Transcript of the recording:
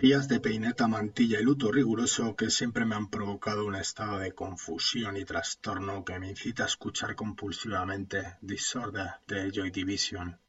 Días de peineta, mantilla y luto riguroso que siempre me han provocado un estado de confusión y trastorno que me incita a escuchar compulsivamente Disorder de Joy Division.